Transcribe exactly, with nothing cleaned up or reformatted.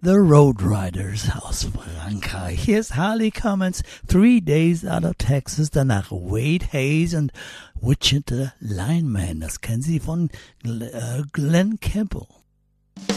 The Road Riders aus Frankreich. Here's Harley Cummins, Three Days Out of Texas, danach Wade Hayes und Wichita Lineman. Das kennen Sie von Glenn Campbell.